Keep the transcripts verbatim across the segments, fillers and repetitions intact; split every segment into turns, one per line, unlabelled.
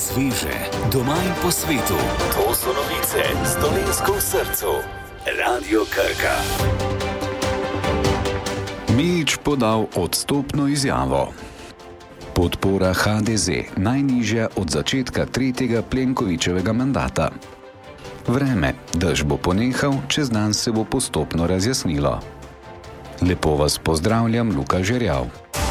Sveže, doma in po svetu. To so novice s Dolenjsko v srcu. Radio Krka. Mijić podal odstopno izjavo. Podpora H D Z najnižja od začetka tretjega Plenkovićevega mandata. Vreme, dež bo ponehal, čez dan se bo postopno razjasnilo. Lepo vas pozdravljam, Luka Žerjav.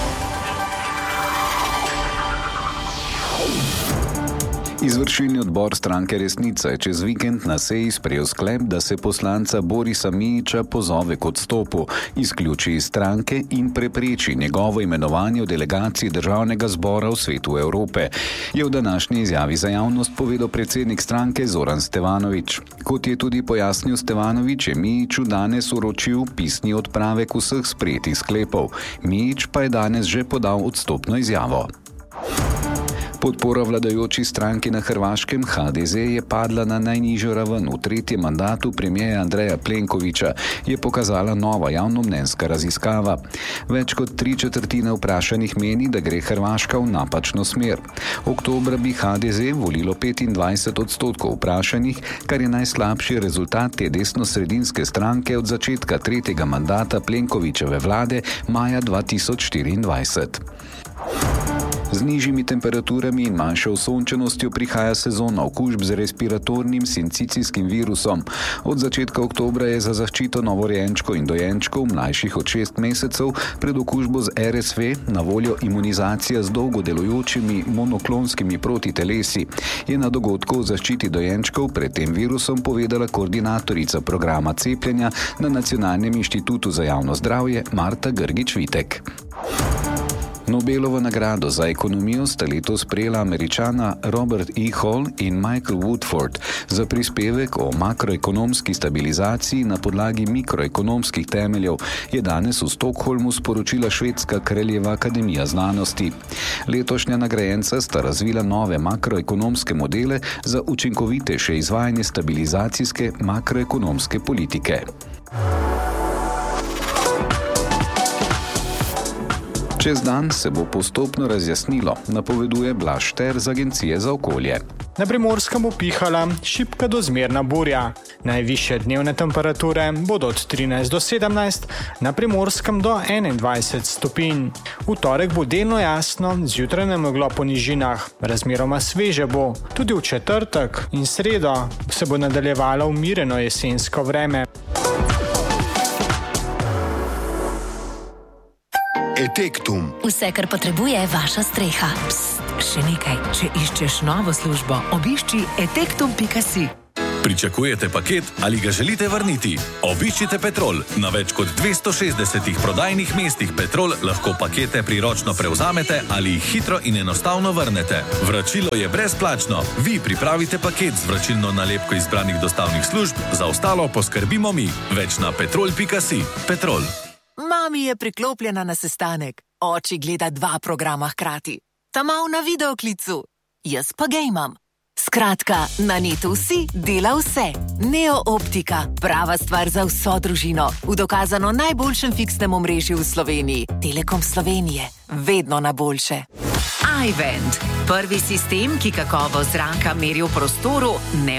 Izvršilni odbor stranke Resnica je čez vikend na seji sprejel sklep, da se poslanca Borisa Mijića pozove k odstopu, izključi iz stranke in prepreči njegovo imenovanje v delegaciji Državnega zbora v Svetu Evrope, je v današnji izjavi za javnost povedal predsednik stranke Zoran Stevanović. Kot je tudi pojasnil Stevanović, je Mijiću danes vročil pisni odpravek vseh sprejetih sklepov. Mijić pa je danes že podal odstopno izjavo. Podpora vladajoči stranki na Hrvaškem H D Z je padla na najnižjo raven v tretjem mandatu premierja Andreja Plenkovića, je pokazala nova javnomnenjska raziskava. Več kot tri četrtine vprašanih meni, da gre Hrvaška v napačno smer. Oktobra bi H D Z volilo petindvajset odstotkov vprašanih, kar je najslabši rezultat te desnosredinske stranke od začetka tretjega mandata Plenkovićeve vlade maja dva tisoč štiriindvajset. Z nižjimi temperaturami in manjšo osončenostjo prihaja sezona okužb z respiratornim sincicijskim virusom. Od začetka oktobra je za zaščito novorojenčkov in dojenčkov mlajših od šest mesecev pred okužbo z R S V na voljo imunizacija z dolgo delujočimi monoklonskimi protitelesi, je na dogodku o zaščiti dojenčkov pred tem virusom povedala koordinatorica programa cepljenja na Nacionalnem inštitutu za javno zdravje Marta Grgić-Vitek. Nobelovo nagrado za ekonomijo sta letos prejela Američana Robert E. Hall in Michael Woodford za prispevek o makroekonomski stabilizaciji na podlagi mikroekonomskih temeljev, je danes v Stockholmu sporočila Švedska kraljeva akademija znanosti. Letošnja nagrajenca sta razvila nove makroekonomske modele za učinkovitejše izvajanje stabilizacijske makroekonomske politike. Čez dan se bo postopno razjasnilo, napoveduje Blaž Šter z Agencije za okolje.
Na Primorskem bo pihala šibka do zmerna burja. Najvišje dnevne temperature bodo od trinajst do sedemnajst, na Primorskem do enaindvajset stopinj. V torek bo delno jasno, zjutraj nameglo po nižinah, razmeroma sveže bo. Tudi v četrtek in sredo se bo nadaljevalo umireno jesensko vreme.
Etektum.
Vse, kar potrebuje vaša streha.
Psst, še nekaj. Če iščeš novo službo, obišči etektum pika si.
Pričakujete paket ali ga želite vrniti? Obiščite Petrol. Na več kot dvesto šestdesetih prodajnih mestih Petrol lahko pakete priročno prevzamete ali jih hitro in enostavno vrnete. Vračilo je brezplačno. Vi pripravite paket z vračilno nalepko izbranih dostavnih služb, za ostalo poskrbimo mi. Več na petrol pika si. Petrol.
Mami je priklopljena na sestanek. Oči gleda dva programa hkrati. Ta mal na videoklicu. Jaz pa gejmam. Skratka, na netu vsi dela vse. Neo Optika. Prava stvar za vso družino. V dokazano najboljšem fiksnem omrežju v Sloveniji. Telekom Slovenije. Vedno na boljše. iVent. Prvi sistem, ki kakovost zraka meri v prostoru, ne